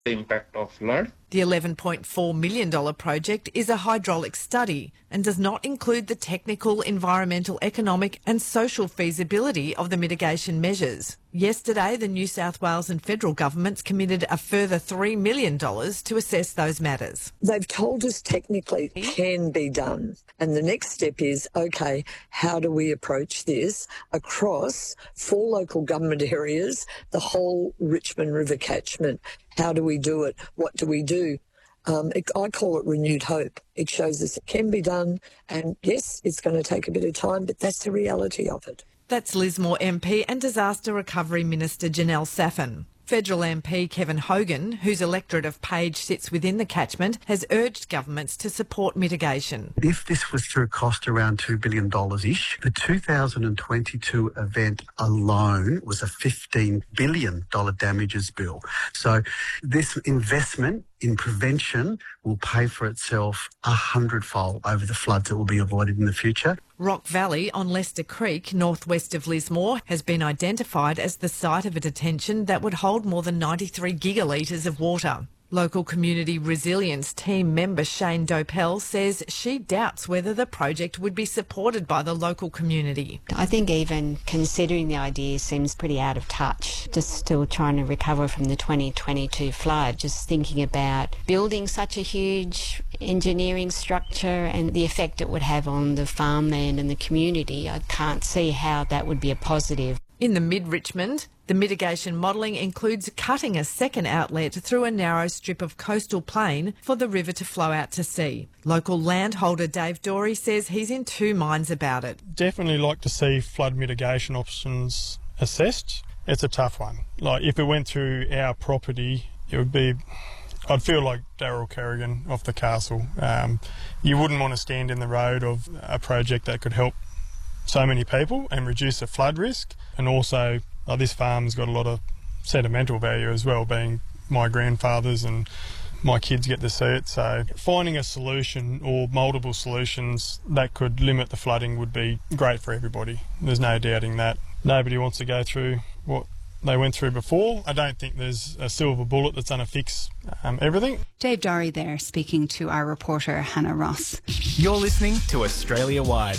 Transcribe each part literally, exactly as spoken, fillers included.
the impact of flood. The eleven point four million dollars project is a hydraulic study and does not include the technical, environmental, economic and social feasibility of the mitigation measures. Yesterday, the New South Wales and federal governments committed a further three million dollars to assess those matters. They've told us technically it can be done. And the next step is, OK, how do we approach this across four local government areas, the whole Richmond River catchment? How do we do it? What do we do? Um, it, I call it renewed hope. It shows us it can be done. And yes, it's going to take a bit of time, but that's the reality of it. That's Lismore M P and Disaster Recovery Minister Janelle Saffin. Federal M P Kevin Hogan, whose electorate of Page sits within the catchment, has urged governments to support mitigation. If this was to cost around two billion dollars-ish, the two thousand twenty-two event alone was a fifteen billion dollars damages bill. So this investment in prevention will pay for itself a hundredfold over the floods that will be avoided in the future. Rock Valley on Leicester Creek, northwest of Lismore, has been identified as the site of a detention that would hold more than ninety-three gigalitres of water. Local Community Resilience team member Shane Dopel says she doubts whether the project would be supported by the local community. I think even considering the idea seems pretty out of touch. Just still trying to recover from the twenty twenty-two flood, just thinking about building such a huge engineering structure and the effect it would have on the farmland and the community. I can't see how that would be a positive. In the mid-Richmond, the mitigation modelling includes cutting a second outlet through a narrow strip of coastal plain for the river to flow out to sea. Local landholder Dave Dorey says he's in two minds about it. Definitely like to see flood mitigation options assessed. It's a tough one. Like if it went through our property, it would be... I'd feel like Daryl Kerrigan off the castle. Um, you wouldn't want to stand in the road of a project that could help so many people and reduce the flood risk. And also, uh, this farm's got a lot of sentimental value as well, being my grandfather's and my kids get to see it. So finding a solution or multiple solutions that could limit the flooding would be great for everybody. There's no doubting that. Nobody wants to go through what they went through before. I don't think there's a silver bullet that's going to fix um, everything. Dave Dorey there speaking to our reporter Hannah Ross. You're listening to Australia Wide.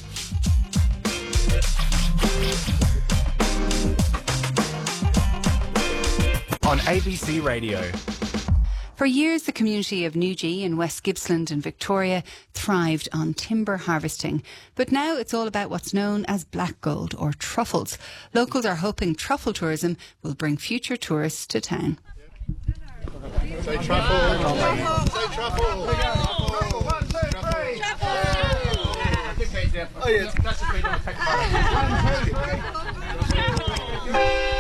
On A B C Radio. For years, the community of Newgee in West Gippsland in Victoria thrived on timber harvesting. But now it's all about what's known as black gold or truffles. Locals are hoping truffle tourism will bring future tourists to town. Say truffle! Truffle! Say truffle! Truffle! One, two, three! Truffle! Oh yes, that's a great one.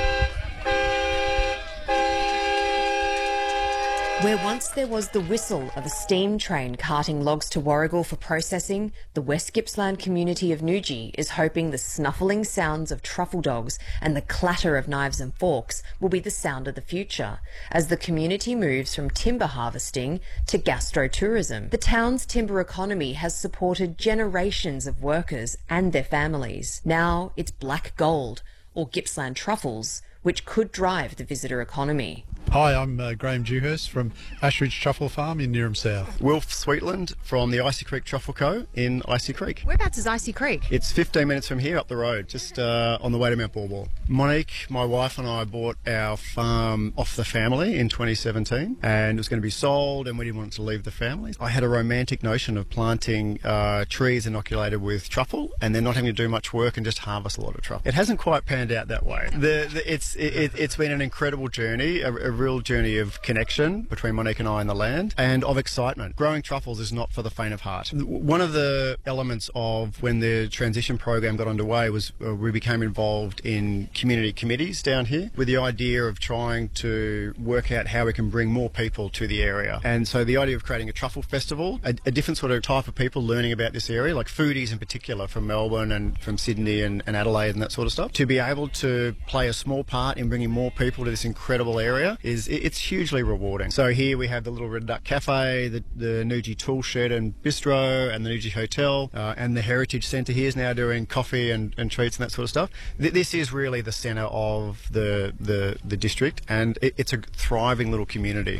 Where once there was the whistle of a steam train carting logs to Warragul for processing, the West Gippsland community of Newgee is hoping the snuffling sounds of truffle dogs and the clatter of knives and forks will be the sound of the future, as the community moves from timber harvesting to gastro-tourism. The town's timber economy has supported generations of workers and their families. Now it's black gold, or Gippsland truffles, which could drive the visitor economy. Hi, I'm uh, Graham Dewhurst from Ashridge Truffle Farm in Neerim South. Wilf Sweetland from the Icy Creek Truffle Co. in Icy Creek. Whereabouts is Icy Creek? It's fifteen minutes from here up the road, just uh, on the way to Mount Baw Baw. Monique, my wife, and I bought our farm off the family in twenty seventeen, and it was going to be sold, and we didn't want it to leave the family. I had a romantic notion of planting uh, trees inoculated with truffle and then not having to do much work and just harvest a lot of truffle. It hasn't quite panned out that way. The, the, it's, it, it's been an incredible journey, a, a real journey of connection between Monique and I and the land, and of excitement. Growing truffles is not for the faint of heart. One of the elements of when the transition program got underway was uh, we became involved in community committees down here with the idea of trying to work out how we can bring more people to the area. And so the idea of creating a truffle festival, a, a different sort of type of people learning about this area, like foodies in particular from Melbourne and from Sydney and, and Adelaide and that sort of stuff, to be able to play a small part in bringing more people to this incredible area is it's hugely rewarding. So here we have the Little Red Duck Cafe, the, the Newgee Tool Shed and Bistro, and the Newgee Hotel, uh, and the Heritage Centre here is now doing coffee and, and treats and that sort of stuff. Th this is really the centre of the, the, the district, and it, it's a thriving little community.